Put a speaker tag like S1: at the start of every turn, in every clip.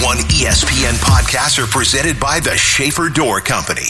S1: 101 ESPN podcasts are presented by the Schaefer Door Company.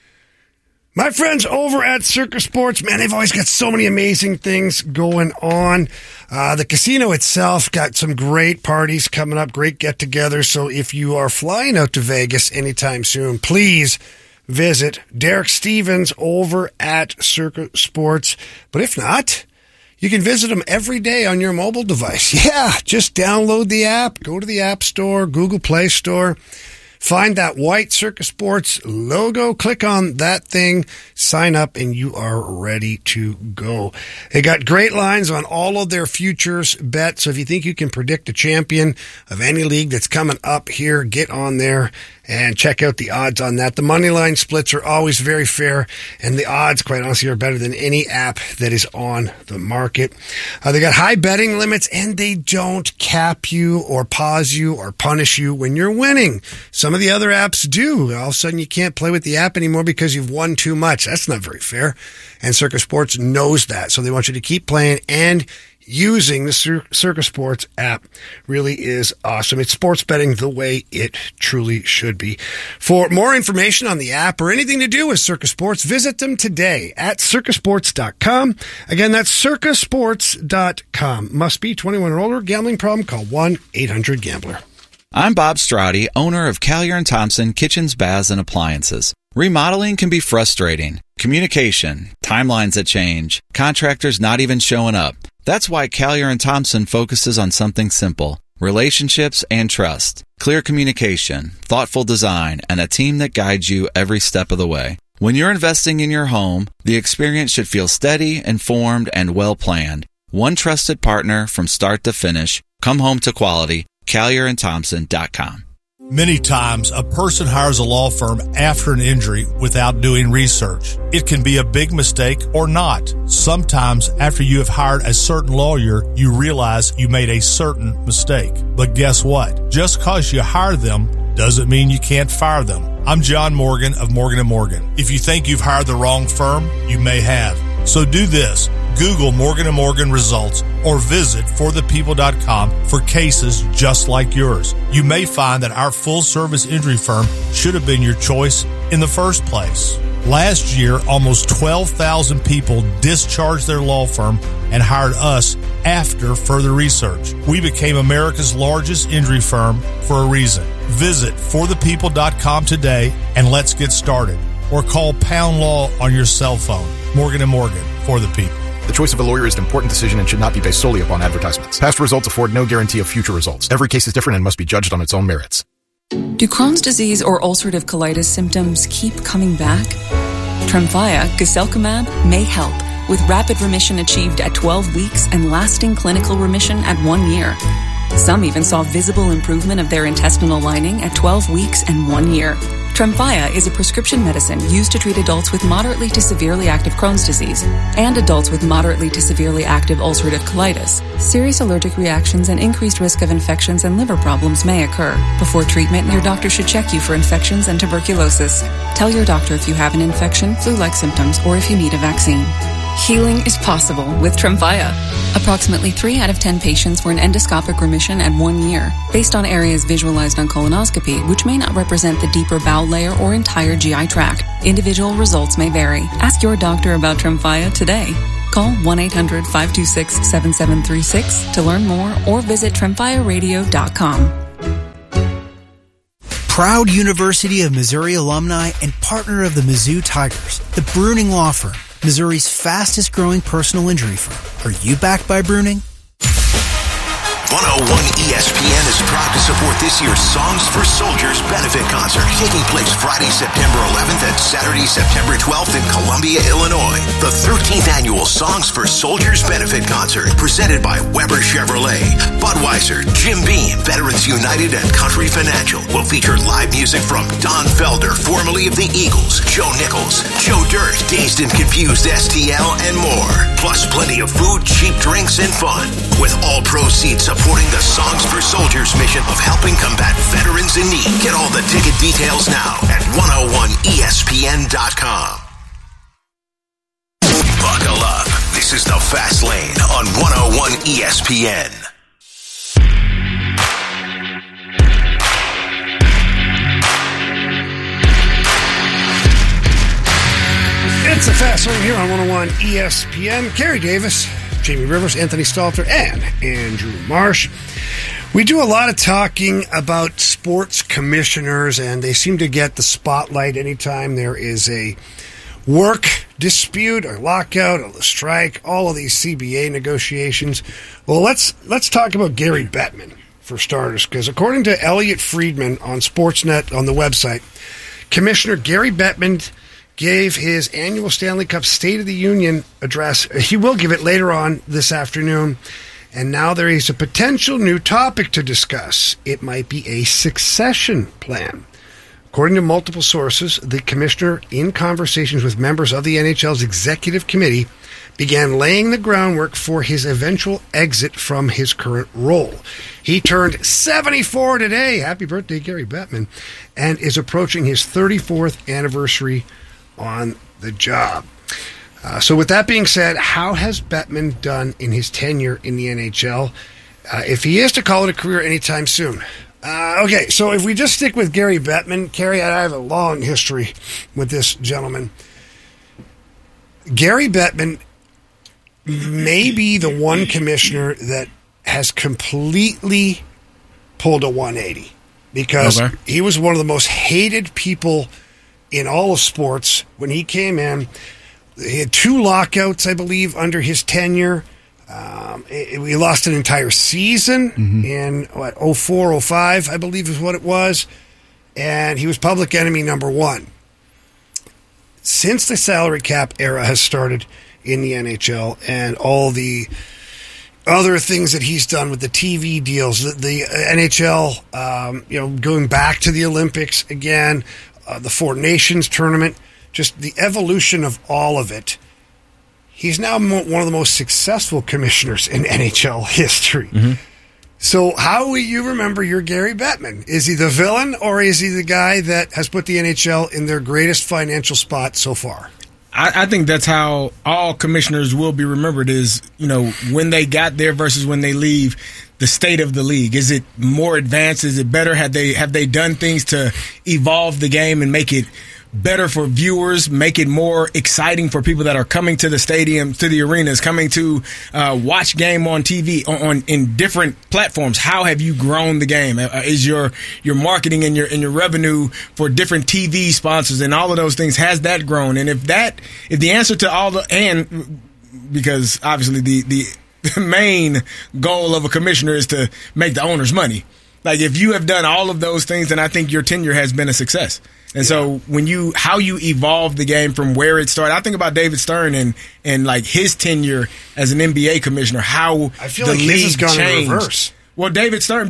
S2: My friends over at Circa Sports, man, they've always got so many amazing things going on. The casino itself got some great parties coming up, great get-togethers. So if you are flying out to Vegas anytime soon, please visit Derek Stevens over at Circa Sports. But if not, you can visit him every day on your mobile device. Yeah, just download the app, go to the App Store, Google Play Store. Find that white Circa Sports logo, click on that thing, sign up, and you are ready to go. They got great lines on all of their futures bets, so if you think you can predict a champion of any league that's coming up here, get on there and check out the odds on that. The money line splits are always very fair, and the odds, quite honestly, are better than any app that is on the market. They got high betting limits, and they don't cap you or pause you or punish you when you're winning. Some of the other apps do. All of a sudden, you can't play with the app anymore because you've won too much. That's not very fair, and Circa Sports knows that, so they want you to keep playing, and using the Circa Sports app really is awesome. It's sports betting the way it truly should be. For more information on the app or anything to do with Circa Sports, visit them today at circasports.com. Again, that's circasports.com. Must be 21 or older. Gambling problem? Call 1-800-GAMBLER.
S3: I'm Bob Strati, owner of Callier & Thompson Kitchens, Baths, and Appliances. Remodeling can be frustrating. Communication, timelines that change, contractors not even showing up. That's why Callier & Thompson focuses on something simple: relationships and trust, clear communication, thoughtful design, and a team that guides you every step of the way. When you're investing in your home, the experience should feel steady, informed, and well-planned. One trusted partner from start to finish. Come home to quality. CallierandThompson.com.
S4: Many times, a person hires a law firm after an injury without doing research. It can be a big mistake or not. Sometimes, after you have hired a certain lawyer, you realize you made a certain mistake. But guess what? Just because you hire them doesn't mean you can't fire them. I'm John Morgan of Morgan & Morgan. If you think you've hired the wrong firm, you may have. So do this. Google Morgan & Morgan results or visit forthepeople.com for cases just like yours. You may find that our full-service injury firm should have been your choice in the first place. Last year, almost 12,000 people discharged their law firm and hired us after further research. We became America's largest injury firm for a reason. Visit forthepeople.com today and let's get started. Or call Pound Law on your cell phone. Morgan & Morgan, for the people.
S5: The choice of a lawyer is an important decision and should not be based solely upon advertisements. Past results afford no guarantee of future results. Every case is different and must be judged on its own merits.
S6: Do Crohn's disease or ulcerative colitis symptoms keep coming back? Tremfya, guselkumab, may help, with rapid remission achieved at 12 weeks and lasting clinical remission at 1 year. Some even saw visible improvement of their intestinal lining at 12 weeks and 1 year. Tremfya is a prescription medicine used to treat adults with moderately to severely active Crohn's disease and adults with moderately to severely active ulcerative colitis. Serious allergic reactions and increased risk of infections and liver problems may occur. Before treatment, your doctor should check you for infections and tuberculosis. Tell your doctor if you have an infection, flu-like symptoms, or if you need a vaccine. Healing is possible with Tremfya. Approximately 3 out of 10 patients were in endoscopic remission at 1 year, based on areas visualized on colonoscopy, which may not represent the deeper bowel layer or entire GI tract. Individual results may vary. Ask your doctor about Tremfya today. Call 1-800-526-7736 to learn more or visit TremfyaRadio.com.
S7: Proud University of Missouri alumni and partner of the Mizzou Tigers, the Bruning Law Firm, Missouri's fastest growing personal injury firm. Are you backed by Bruning?
S1: 101 ESPN is proud to support this year's Songs for Soldiers benefit concert taking place Friday, September 11th and Saturday, September 12th in Columbia, Illinois. The 13th annual Songs for Soldiers benefit concert presented by Weber Chevrolet, Budweiser, Jim Beam, Veterans United, and Country Financial will feature live music from Don Felder, formerly of the Eagles, Joe Nichols, Joe Dirt, Dazed and Confused STL, and more. Plus plenty of food, cheap drinks, and fun. With all proceeds supporting the Songs for Soldiers mission of helping combat veterans in need. Get all the ticket details now at 101ESPN.com. Buckle up. This is the Fast Lane on 101 ESPN.
S2: It's the Fast Lane here on 101 ESPN. Gary Davis, Jamie Rivers, Anthony Stalter, and Andrew Marsh. We do a lot of talking about sports commissioners, and they seem to get the spotlight anytime there is a work dispute or lockout or strike, all of these CBA negotiations. Well, let's talk about Gary Bettman, for starters, because according to Elliot Friedman on Sportsnet on the website, Commissioner Gary Bettman gave his annual Stanley Cup State of the Union address. He will give it later on this afternoon. And now there is a potential new topic to discuss. It might be a succession plan. According to multiple sources, the commissioner, in conversations with members of the NHL's executive committee, began laying the groundwork for his eventual exit from his current role. He turned 74 today. Happy birthday, Gary Bettman. And is approaching his 34th anniversary on the job. So with that being said, how has Bettman done in his tenure in the NHL? If he is to call it a career anytime soon. Okay, so if we just stick with Gary Bettman, Carrie, I have a long history with this gentleman. Gary Bettman may be the one commissioner that has completely pulled a 180 because he was one of the most hated people in all of sports when he came in. He had 2 lockouts, I believe, under his tenure. We lost an entire season in 04, 05, I believe is what it was. And he was public enemy number 1. Since the salary cap era has started in the NHL and all the other things that he's done with the TV deals, the NHL, going back to the Olympics again, the Four Nations tournament, just the evolution of all of it. He's now one of the most successful commissioners in NHL history. So how will you remember your Gary Bettman? Is he the villain or is he the guy that has put the NHL in their greatest financial spot so far?
S8: I think that's how all commissioners will be remembered is, when they got there versus when they leave, the state of the league. Is it more advanced? Is it better? Have they done things to evolve the game and make it better for viewers, make it more exciting for people that are coming to the stadium, to the arenas, coming to watch game on TV in different platforms? How have you grown the game? Is your marketing and your revenue for different TV sponsors and all of those things, has that grown? And if the answer to all because obviously the main goal of a commissioner is to make the owners money. Like if you have done all of those things, then I think your tenure has been a success. And so how you evolve the game from where it started, I think about David Stern and like his tenure as an NBA commissioner, how
S2: I feel
S8: the
S2: like
S8: league
S2: his has gone
S8: changed.
S2: in reverse.
S8: Well, David Stern,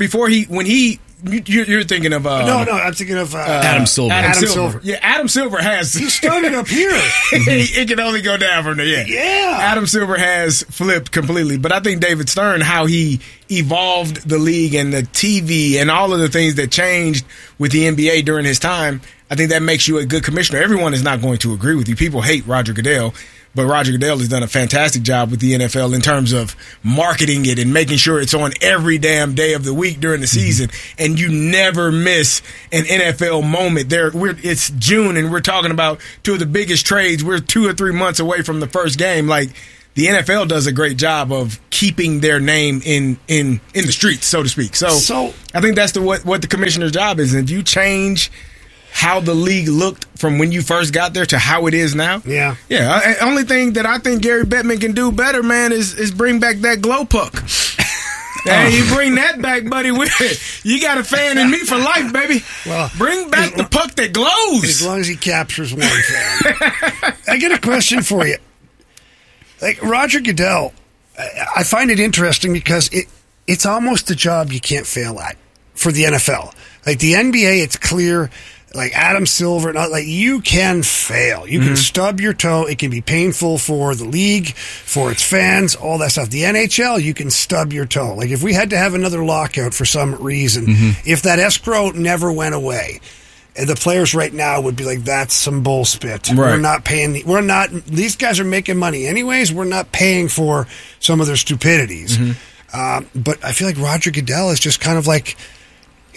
S8: you're thinking of
S2: no, I'm thinking of
S9: Adam Silver.
S2: Adam Silver.
S8: Yeah, Adam Silver has.
S2: He started up here.
S8: It can only go down from there.
S2: Yeah.
S8: Adam Silver has flipped completely, but I think David Stern, how he evolved the league and the TV and all of the things that changed with the NBA during his time, I think that makes you a good commissioner. Everyone is not going to agree with you. People hate Roger Goodell, but Roger Goodell has done a fantastic job with the NFL in terms of marketing it and making sure it's on every damn day of the week during the season, and you never miss an NFL moment. It's June, and we're talking about 2 of the biggest trades. We're 2 or 3 months away from the first game. Like, the NFL does a great job of keeping their name in the streets, so to speak. So I think that's what the commissioner's job is. And if you change how the league looked from when you first got there to how it is now. Yeah. Only thing that I think Gary Bettman can do better, man, is bring back that glow puck. Hey, you bring that back, buddy. You got a fan in me for life, baby. Well, bring back the puck that glows.
S2: As long as he captures one fan. I get a question for you. Like Roger Goodell, I find it interesting because it's almost a job you can't fail at for the NFL. Like the NBA, it's clear. Like Adam Silver, like you can fail. You can stub your toe. It can be painful for the league, for its fans, all that stuff. The NHL, you can stub your toe. Like if we had to have another lockout for some reason, if that escrow never went away, the players right now would be like, that's some bullspit. Right. We're not paying. These guys are making money anyways. We're not paying for some of their stupidities. But I feel like Roger Goodell is just kind of like,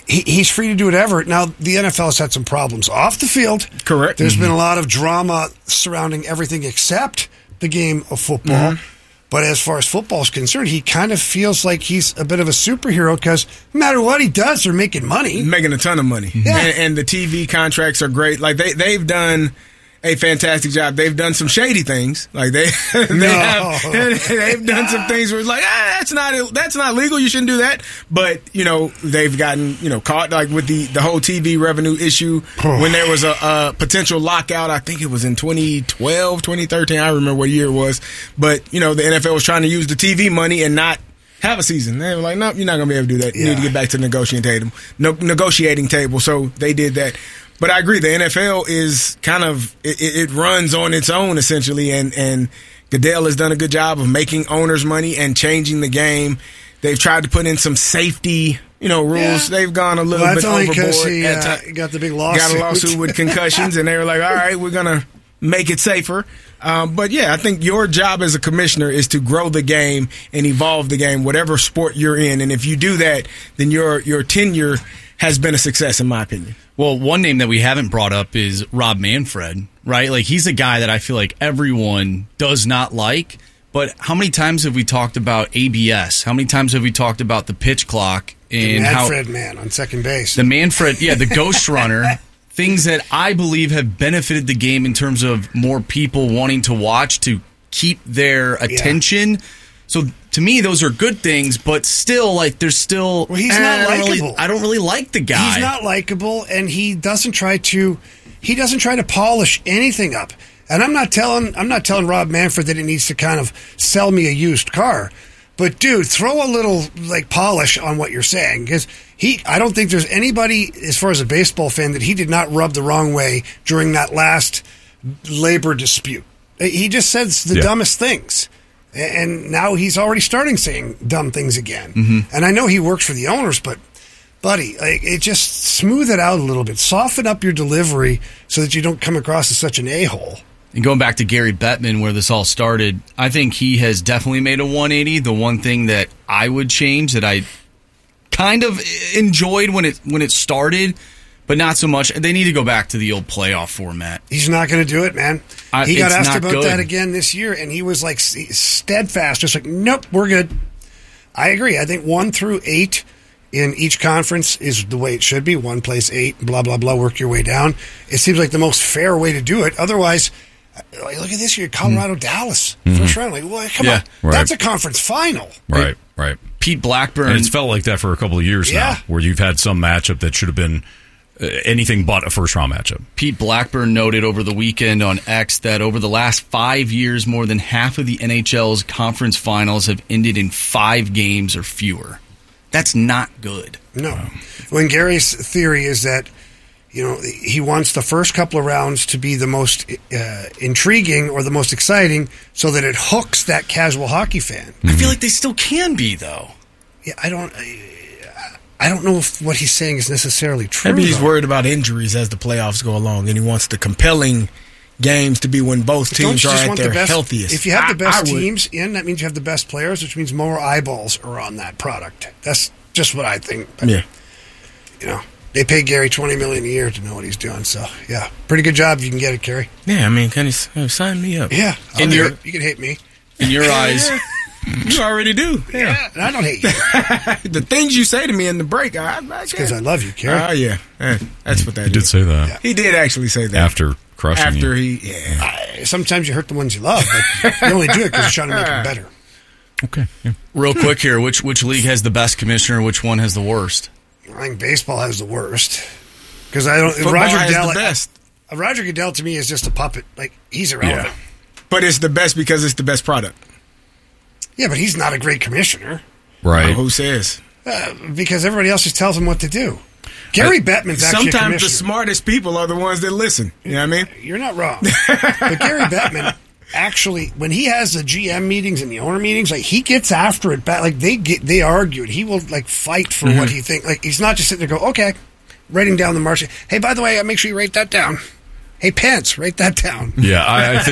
S2: he's free to do whatever. Now, the NFL has had some problems off the field.
S8: Correct.
S2: There's been a lot of drama surrounding everything except the game of football. But as far as football is concerned, he kind of feels like he's a bit of a superhero because no matter what he does, they're making money.
S8: Making a ton of money.
S2: Yeah.
S8: And the TV contracts are great. Like, they've done a fantastic job. They've done some shady things. Like, they've done some things where it's like, that's not legal. You shouldn't do that. But, they've gotten, caught, like, with the whole TV revenue issue when there was a potential lockout. I think it was in 2012, 2013. I remember what year it was. But, the NFL was trying to use the TV money and not have a season. They were like, nope, you're not going to be able to do that. You need to get back to the negotiating table. So they did that. But I agree, the NFL is kind of, it runs on its own, essentially, and Goodell has done a good job of making owners money and changing the game. They've tried to put in some safety, rules. Yeah. They've gone a little bit overboard. That's only because
S2: he got the big lawsuit.
S8: Got a lawsuit with concussions, and they were like, all right, we're going to make it safer. But, yeah, I think your job as a commissioner is to grow the game and evolve the game, whatever sport you're in. And if you do that, then your tenure has been a success, in my opinion.
S9: Well, one name that we haven't brought up is Rob Manfred, right? Like, he's a guy that I feel like everyone does not like. But how many times have we talked about ABS? How many times have we talked about the pitch clock? And
S2: the Manfred man on second base.
S9: The Manfred, the ghost runner. Things that I believe have benefited the game in terms of more people wanting to watch, to keep their attention. So to me, those are good things, but still, like, there's still.
S2: Well, he's not likable.
S9: I don't really like the guy.
S2: He's not likable, and he doesn't try to polish anything up. And I'm not telling Rob Manfred that he needs to kind of sell me a used car. But dude, throw a little like polish on what you're saying, because I don't think there's anybody, as far as a baseball fan, that he did not rub the wrong way during that last labor dispute. He just says the dumbest things. And now he's already starting saying dumb things again. Mm-hmm. And I know he works for the owners, but, buddy, just smooth it out a little bit. Soften up your delivery so that you don't come across as such an a-hole.
S9: And going back to Gary Bettman, where this all started, I think he has definitely made a 180. The one thing that I would change, that I kind of enjoyed when it started, but not so much. They need to go back to the old playoff format.
S2: He's not going to do it, man. He got asked about that again this year, and he was like steadfast, just like, nope, we're good. I agree. I think 1 through 8 in each conference is the way it should be. 1 plays 8, blah, blah, blah, work your way down. It seems like the most fair way to do it. Otherwise, look at this year, Colorado-Dallas, first round. Like, well, come on. Right. That's a conference final.
S10: Right.
S9: Pete Blackburn.
S10: And it's felt like that for a couple of years now, where you've had some matchup that should have been anything but a first-round matchup.
S9: Pete Blackburn noted over the weekend on X that over the last 5 years, more than half of the NHL's conference finals have ended in 5 games or fewer. That's not good.
S2: No. When Gary's theory is that, he wants the first couple of rounds to be the most intriguing or the most exciting so that it hooks that casual hockey fan.
S9: Mm-hmm. I feel like they still can be, though.
S2: Yeah, I don't know if what he's saying is necessarily true.
S8: Maybe he's worried about injuries as the playoffs go along, and he wants the compelling games to be when both teams are at their healthiest.
S2: If you have the best teams in, that means you have the best players, which means more eyeballs are on that product. That's just what I think. But, they pay Gary $20 million a year to know what he's doing. So, yeah, pretty good job if you can get it, Gary.
S8: Yeah, I mean, can you sign me up?
S2: Yeah, you can hate me.
S9: In your eyes.
S8: You already do.
S2: Yeah, and I don't hate you.
S8: The things you say to me in the break,
S2: it's because I love you, Kerry.
S8: Oh, yeah. That's what that is.
S10: He did say that.
S8: Yeah. He did actually say that.
S10: After crushing
S8: you.
S2: Sometimes you hurt the ones you love, but you only do it because you're trying to make them better.
S10: Okay. Yeah.
S9: Real quick here, which league has the best commissioner? Which one has the worst?
S2: I think baseball has the worst. Because Roger Goodell to me is just a puppet. Like, he's irrelevant.
S8: Yeah. But it's the best because it's the best product.
S2: Yeah, but he's not a great commissioner.
S10: Right.
S8: Who says?
S2: Because everybody else just tells him what to do. Gary Bettman's actually
S8: sometimes the smartest people are the ones that listen. You know what I mean?
S2: You're not wrong. But Gary Bettman, actually, when he has the GM meetings and the owner meetings, like, he gets after it back. Like, they argue it. He will, like, fight for what he thinks. Like, he's not just sitting there go, okay, writing down the march. Hey, by the way, make sure you write that down. Hey, Pence, write that down.
S10: Yeah,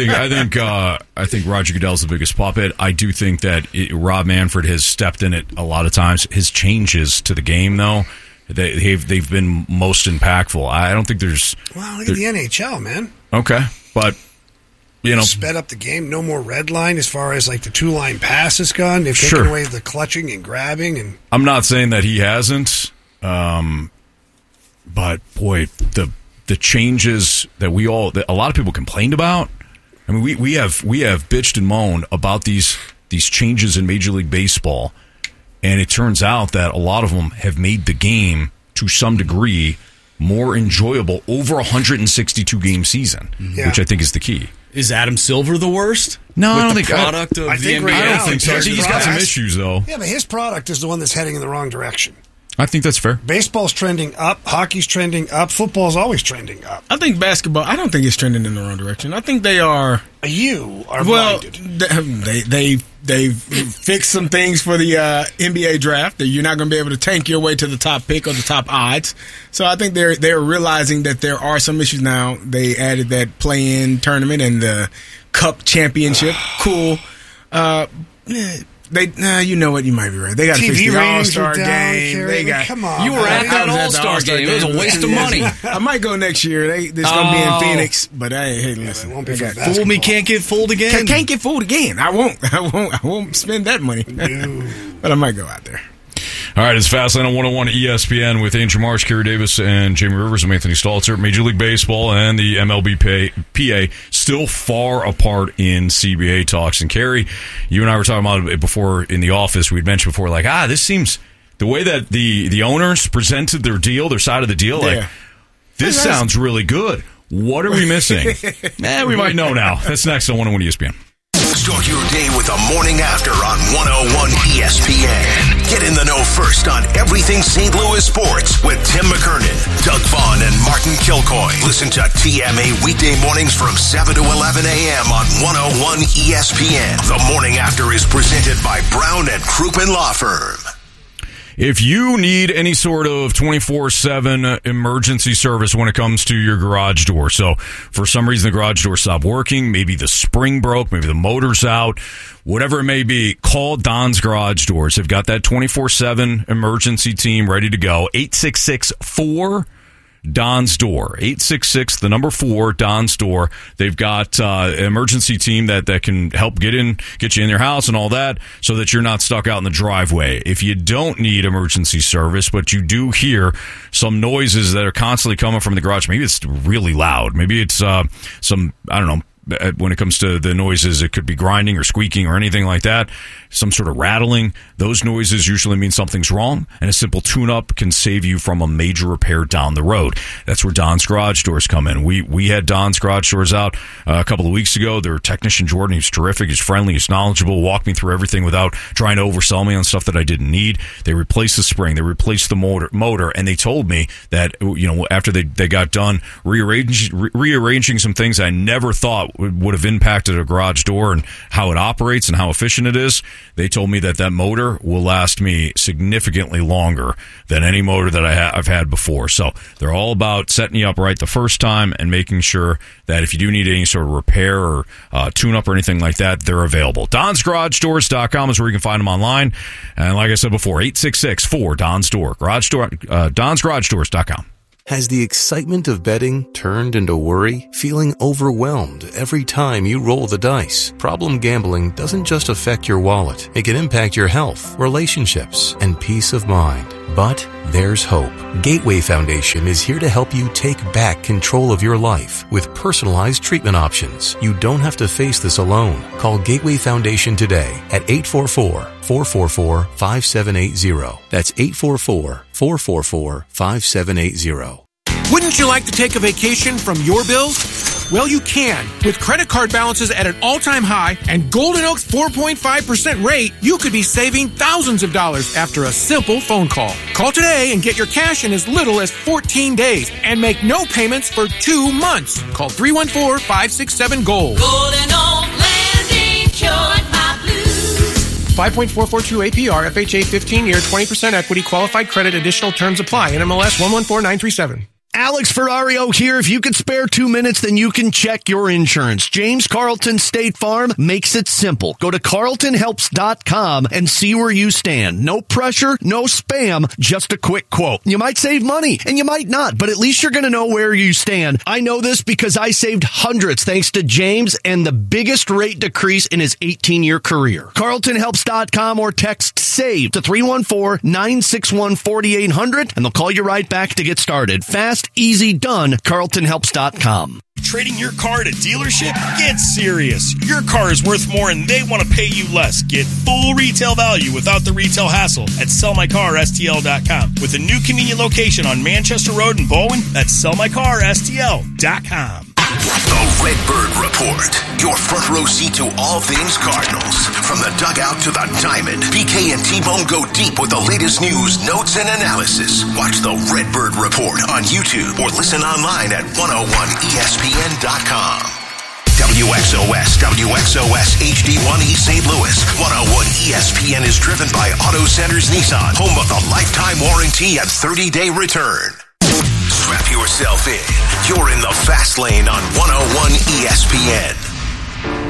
S10: I think Roger Goodell's the biggest puppet. I do think that Rob Manfred has stepped in it a lot of times. His changes to the game, though, they've been most impactful. I don't think there's.
S2: Well, look at the NHL, man.
S10: Okay, but
S2: sped up the game. No more red line as far as like the 2-line pass is gone. They've taken away the clutching and grabbing. And
S10: I'm not saying that he hasn't, but boy, the changes that a lot of people complained about. I mean, we have bitched and moaned about these changes in Major League Baseball, and it turns out that a lot of them have made the game to some degree more enjoyable over a 162 game season, which I think is the key.
S9: Is Adam Silver the worst?
S10: No, I don't think
S9: product of the NBA.
S10: I don't think so. I think he's got some issues though.
S2: Yeah, but his product is the one that's heading in the wrong direction.
S10: I think that's fair.
S2: Baseball's trending up. Hockey's trending up. Football's always trending up.
S8: I think basketball, I don't think it's trending in the wrong direction. I think they are.
S2: You are blinded.
S8: They've fixed some things for the NBA draft that you're not going to be able to tank your way to the top pick or the top odds. So I think they're realizing that there are some issues now. They added that play-in tournament and the Cup championship. Cool. You know what? You might be right. They got to fix the All-Star game.
S2: Come on.
S9: You were at that All-Star game. It was a waste of money.
S8: I might go next year. This going to be in Phoenix, but hey, listen.
S2: It won't be
S9: fool me, can't get fooled again.
S8: Can't get fooled again. I won't spend that money. But I might go out there.
S10: All right, it's Fastlane on 101 ESPN with Andrew Marsh, Kerry Davis, and Jamie Rivers. I'm Anthony Staltzer. Major League Baseball and the MLBPA still far apart in CBA talks. And Kerry, you and I were talking about it before in the office. We'd mentioned before, like, this seems the way that the owners presented their deal, their side of the deal, like, this sounds really good. What are we missing? We might know now. That's next on 101 ESPN.
S1: Start your day with the morning after on 101 ESPN. Get in the know first on everything St. Louis sports with Tim McKernan, Doug Vaughn, and Martin Kilcoy. Listen to TMA weekday mornings from 7 to 11 a.m. on 101 ESPN. The morning after is presented by Brown & Crouppen Law Firm.
S10: If you need any sort of 24/7 emergency service when it comes to your garage door, so for some reason the garage door stopped working, maybe the spring broke, maybe the motor's out, whatever it may be, call Don's Garage Doors. They've got that 24/7 emergency team ready to go. 866-4 Don's Door. 866, the number 4, Don's Door. They've got an emergency team that can help get you in your house and all that so that you're not stuck out in the driveway. If you don't need emergency service, but you do hear some noises that are constantly coming from the garage, maybe it's really loud. Maybe it's some, I don't know, when it comes to the noises, it could be grinding or squeaking or anything like that, some sort of rattling. Those noises usually mean something's wrong, and a simple tune-up can save you from a major repair down the road. That's where Don's Garage Doors come in. We had Don's Garage Doors out a couple of weeks ago. Their technician, Jordan, he's terrific, he's friendly, he's knowledgeable, walked me through everything without trying to oversell me on stuff that I didn't need. They replaced the spring, they replaced the motor, and they told me that, after they got done rearranging some things I never thought would have impacted a garage door and how it operates and how efficient it is. They told me that motor will last me significantly longer than any motor that I've had before. So they're all about setting you up right the first time and making sure that if you do need any sort of repair or tune-up or anything like that, they're available. DonsGarageDoors.com is where you can find them online. And like I said before, 866-4 Don's Door. DonsGarageDoors.com.
S11: Has the excitement of betting turned into worry? Feeling overwhelmed every time you roll the dice? Problem gambling doesn't just affect your wallet. It can impact your health, relationships, and peace of mind. But there's hope. Gateway Foundation is here to help you take back control of your life with personalized treatment options. You don't have to face this alone. Call Gateway Foundation today at 844-444-5780. That's 844-444-5780.
S12: Wouldn't you like to take a vacation from your bills? Well, you can. With credit card balances at an all-time high and Golden Oak's 4.5% rate, you could be saving thousands of dollars after a simple phone call. Call today and get your cash in as little as 14 days and make no payments for 2 months. Call 314-567-GOLD.
S13: Golden Oak Landing, cured my blues.
S12: 5.442 APR, FHA 15-year, 20% equity, qualified credit, additional terms apply. NMLS 114937.
S14: Alex Ferrario here. If you could spare 2 minutes, then you can check your insurance. James Carlton State Farm makes it simple. Go to carltonhelps.com and see where you stand. No pressure, no spam, just a quick quote. You might save money, and you might not, but at least you're going to know where you stand. I know this because I saved hundreds thanks to James and the biggest rate decrease in his 18-year career. carltonhelps.com or text SAVE to 314-961-4800, and they'll call you right back to get started. Fast, easy, done. carltonhelps.com.
S15: Trading your car at a dealership? Get serious. Your car is worth more and they want to pay you less. Get full retail value without the retail hassle at sellmycarstl.com. With a new convenient location on Manchester Road in Bowen, that's sellmycarstl.com.
S1: The Redbird Report. Your front row seat to all things Cardinals. From the dugout to the diamond, BK and T-Bone go deep with the latest news, notes, and analysis. Watch the Redbird Report on YouTube or listen online at 101ESPN.com. WXOS HD1 East St. Louis. 101 ESPN is driven by Auto Centers Nissan, home of the lifetime warranty and 30-day return. Strap yourself in. You're in the fast lane on 101 ESPN.